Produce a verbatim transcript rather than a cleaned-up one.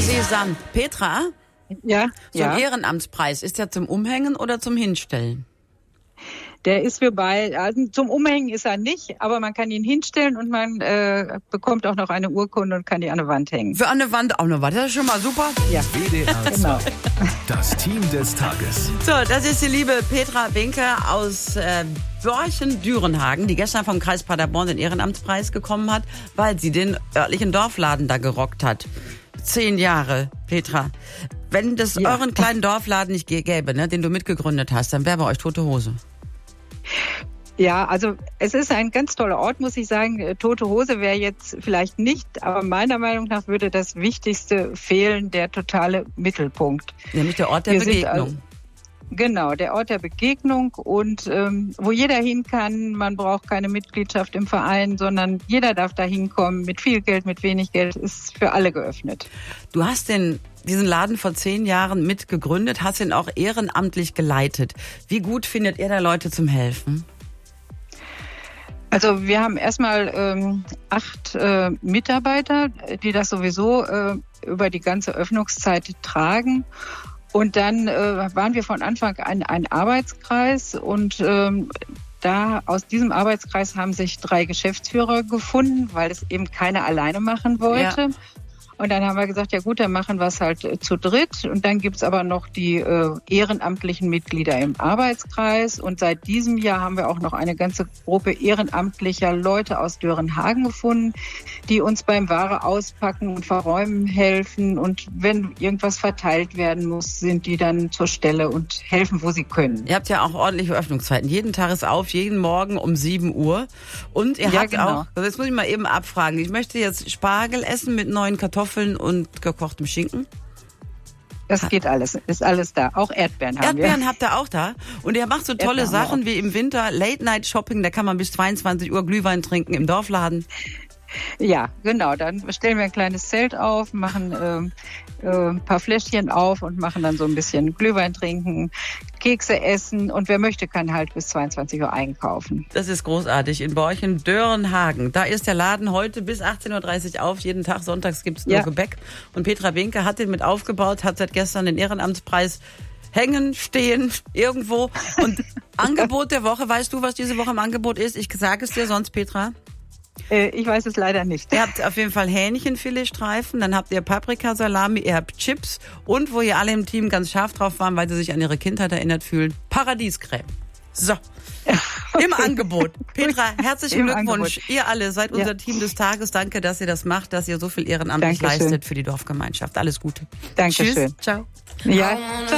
Sesam. Petra? Ja, so ja. ein Ehrenamtspreis, ist der zum Umhängen oder zum Hinstellen? Der ist für beide, also zum Umhängen ist er nicht, aber man kann ihn hinstellen und man äh, bekommt auch noch eine Urkunde und kann die an der Wand hängen. Für eine Wand auch eine Wand, das ist schon mal super. Ja. W D R Genau. zwei. Das Team des Tages. So, das ist die liebe Petra Binke aus äh, Borchen-Dürenhagen, die gestern vom Kreis Paderborn den Ehrenamtspreis bekommen hat, weil sie den örtlichen Dorfladen da gerockt hat. Zehn Jahre, Petra. Wenn das Ja. euren kleinen Dorfladen nicht gäbe, ne, den du mitgegründet hast, dann wäre bei euch tote Hose. Ja, also es ist ein ganz toller Ort, muss ich sagen. Tote Hose wäre jetzt vielleicht nicht, aber meiner Meinung nach würde das Wichtigste fehlen, der totale Mittelpunkt. Nämlich der Ort der Wir sind Begegnung. also- Genau, der Ort der Begegnung und ähm, wo jeder hin kann. Man braucht keine Mitgliedschaft im Verein, sondern jeder darf da hinkommen. Mit viel Geld, mit wenig Geld, ist für alle geöffnet. Du hast den, diesen Laden vor zehn Jahren mitgegründet, hast ihn auch ehrenamtlich geleitet. Wie gut findet ihr da Leute zum Helfen? Also wir haben erstmal ähm, acht äh, Mitarbeiter, die das sowieso äh, über die ganze Öffnungszeit tragen. Und dann äh, waren wir von Anfang an ein Arbeitskreis und ähm, da aus diesem Arbeitskreis haben sich drei Geschäftsführer gefunden, weil es eben keiner alleine machen wollte. Ja. Und dann haben wir gesagt, ja gut, dann machen wir es halt äh, zu dritt. Und dann gibt's aber noch die äh, ehrenamtlichen Mitglieder im Arbeitskreis. Und seit diesem Jahr haben wir auch noch eine ganze Gruppe ehrenamtlicher Leute aus Dörenhagen gefunden, die uns beim Ware auspacken und verräumen helfen. Und wenn irgendwas verteilt werden muss, sind die dann zur Stelle und helfen, wo sie können. Ihr habt ja auch ordentliche Öffnungszeiten. Jeden Tag ist auf, jeden Morgen um sieben Uhr. Und ihr Ja, habt genau. auch, das muss ich mal eben abfragen, ich möchte jetzt Spargel essen mit neuen Kartoffeln und gekochtem Schinken. Das geht alles, ist alles da. Auch Erdbeeren haben Erdbeeren wir. habt ihr auch da. Und ihr macht so tolle Erdbeeren haben wir Sachen wie im Winter Late-Night-Shopping. Da kann man bis zweiundzwanzig Uhr Glühwein trinken im Dorfladen. Ja, genau. Dann stellen wir ein kleines Zelt auf, machen ähm, äh, ein paar Fläschchen auf und machen dann so ein bisschen Glühwein trinken, Kekse essen. Und wer möchte, kann halt bis zweiundzwanzig Uhr einkaufen. Das ist großartig. In Borchen-Dörenhagen. Da ist der Laden heute bis achtzehn Uhr dreißig auf. Jeden Tag sonntags gibt's nur Ja. Gebäck. Und Petra Binke hat den mit aufgebaut, hat seit gestern den Ehrenamtspreis hängen, stehen, irgendwo. Und Angebot der Woche, weißt du, was diese Woche im Angebot ist? Ich sage es dir sonst, Petra. Äh, ich weiß es leider nicht. Ihr habt auf jeden Fall Hähnchenfiletstreifen, dann habt ihr Paprikasalami, ihr habt Chips und wo ihr alle im Team ganz scharf drauf waren, weil sie sich an ihre Kindheit erinnert fühlen, Paradiescreme. So, im Angebot. Petra, herzlichen Im Glückwunsch. Angebot. Ihr alle seid unser Ja. Team des Tages. Danke, dass ihr das macht, dass ihr so viel ehrenamtlich Dankeschön. leistet für die Dorfgemeinschaft. Alles Gute. Dankeschön. Tschüss. Ciao. Ja.